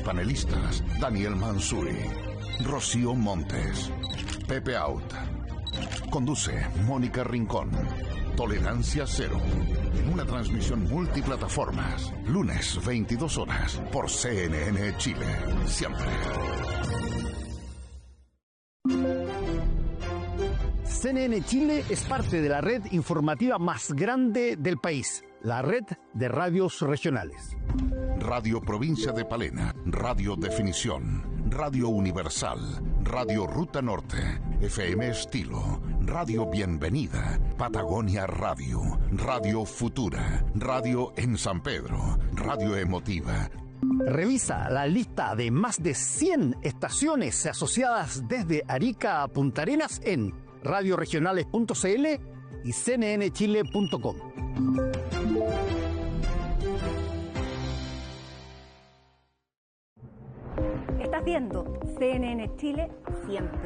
panelistas: Daniel Manzuri, Rocío Montes, Pepe Out. Conduce Mónica Rincón. Tolerancia Cero. En una transmisión multiplataformas. Lunes, 22 horas. Por CNN Chile. Siempre. CNN Chile es parte de la red informativa más grande del país. La red de radios regionales. Radio Provincia de Palena. Radio Definición. Radio Universal. Radio Ruta Norte. FM Estilo. Radio Bienvenida. Patagonia Radio. Radio Futura. Radio en San Pedro. Radio Emotiva. Revisa la lista de más de 100 estaciones asociadas desde Arica a Punta Arenas en radioregionales.cl y cnnchile.com. Estás viendo CNN Chile siempre.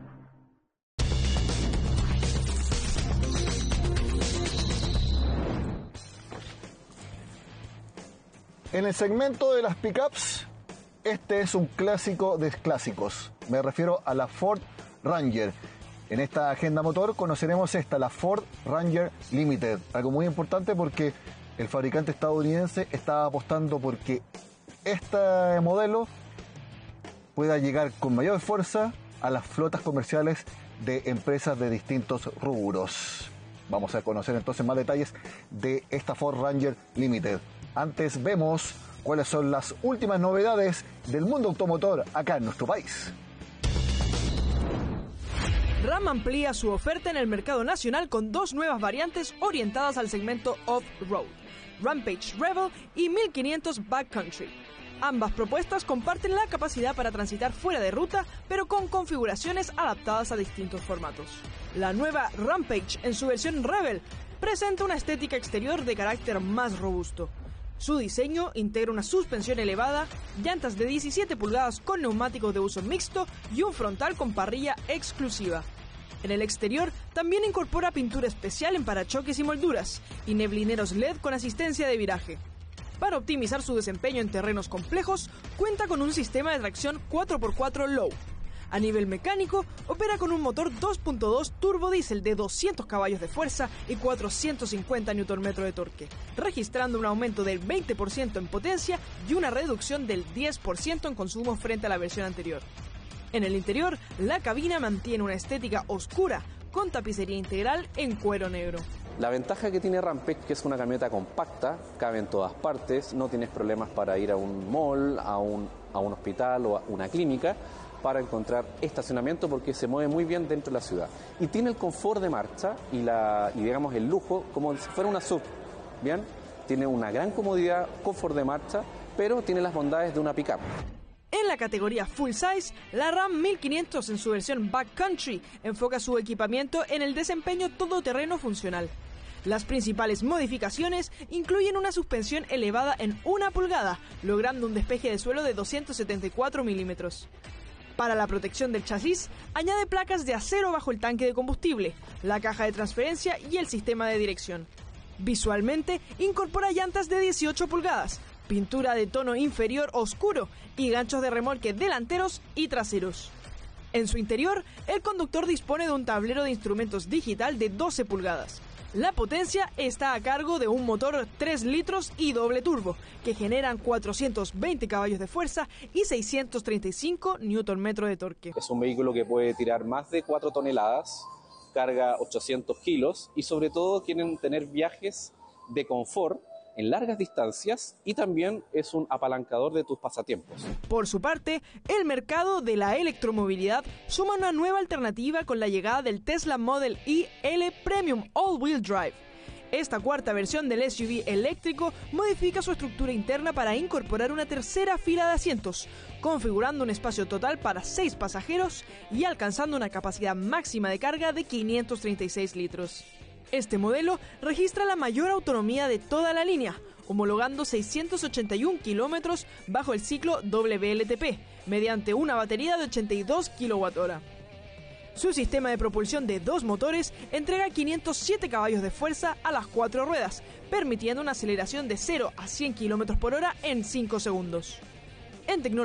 En el segmento de las pickups, este es un clásico de clásicos. Me refiero a la Ford Ranger. En esta agenda motor conoceremos la Ford Ranger Limited. Algo muy importante porque el fabricante estadounidense está apostando porque este modelo pueda llegar con mayor fuerza a las flotas comerciales de empresas de distintos rubros. Vamos a conocer entonces más detalles de esta Ford Ranger Limited. Antes vemos cuáles son las últimas novedades del mundo automotor acá en nuestro país. Ram amplía su oferta en el mercado nacional con 2 nuevas variantes orientadas al segmento off-road, Rampage Rebel y 1500 Backcountry. Ambas propuestas comparten la capacidad para transitar fuera de ruta, pero con configuraciones adaptadas a distintos formatos. La nueva Rampage, en su versión Rebel, presenta una estética exterior de carácter más robusto. Su diseño integra una suspensión elevada, llantas de 17 pulgadas con neumáticos de uso mixto y un frontal con parrilla exclusiva. En el exterior también incorpora pintura especial en parachoques y molduras y neblineros LED con asistencia de viraje. Para optimizar su desempeño en terrenos complejos, cuenta con un sistema de tracción 4x4 Low. A nivel mecánico, opera con un motor 2.2 turbodiesel de 200 caballos de fuerza y 450 Nm de torque, registrando un aumento del 20% en potencia y una reducción del 10% en consumo frente a la versión anterior. En el interior, la cabina mantiene una estética oscura, con tapicería integral en cuero negro. La ventaja que tiene Rampage, que es una camioneta compacta, cabe en todas partes, no tienes problemas para ir a un mall, a un hospital o a una clínica, para encontrar estacionamiento porque se mueve muy bien dentro de la ciudad. Y tiene el confort de marcha y digamos el lujo como si fuera una SUV. Bien, tiene una gran comodidad, confort de marcha, pero tiene las bondades de una pickup. En la categoría Full Size, la Ram 1500 en su versión Backcountry enfoca su equipamiento en el desempeño todoterreno funcional. Las principales modificaciones incluyen una suspensión elevada en 1 pulgada, logrando un despeje de suelo de 274 milímetros. Para la protección del chasis, añade placas de acero bajo el tanque de combustible, la caja de transferencia y el sistema de dirección. Visualmente, incorpora llantas de 18 pulgadas, pintura de tono inferior oscuro y ganchos de remolque delanteros y traseros. En su interior, el conductor dispone de un tablero de instrumentos digital de 12 pulgadas. La potencia está a cargo de un motor 3 litros y doble turbo, que generan 420 caballos de fuerza y 635 Nm de torque. Es un vehículo que puede tirar más de 4 toneladas, carga 800 kilos y sobre todo quieren tener viajes de confort en largas distancias y también es un apalancador de tus pasatiempos. Por su parte, el mercado de la electromovilidad suma una nueva alternativa con la llegada del Tesla Model Y L Premium All-Wheel Drive. Esta cuarta versión del SUV eléctrico modifica su estructura interna para incorporar una tercera fila de asientos, configurando un espacio total para 6 pasajeros y alcanzando una capacidad máxima de carga de 536 litros. Este modelo registra la mayor autonomía de toda la línea, homologando 681 kilómetros bajo el ciclo WLTP, mediante una batería de 82 kWh. Su sistema de propulsión de 2 motores entrega 507 caballos de fuerza a las 4 ruedas, permitiendo una aceleración de 0 a 100 km/h en 5 segundos. En tecnología